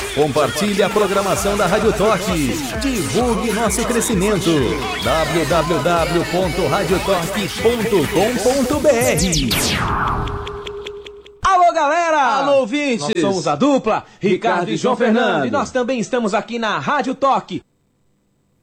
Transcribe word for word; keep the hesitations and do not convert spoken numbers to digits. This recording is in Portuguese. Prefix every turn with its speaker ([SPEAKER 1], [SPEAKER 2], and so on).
[SPEAKER 1] Compartilhe a programação da Rádio Toque. Divulgue nosso crescimento. w w w ponto rádio toque ponto com ponto b r.
[SPEAKER 2] Alô, galera!
[SPEAKER 3] Alô, ouvintes!
[SPEAKER 2] Nós somos a dupla Ricardo e João Fernando. E nós também estamos aqui na Rádio Toque.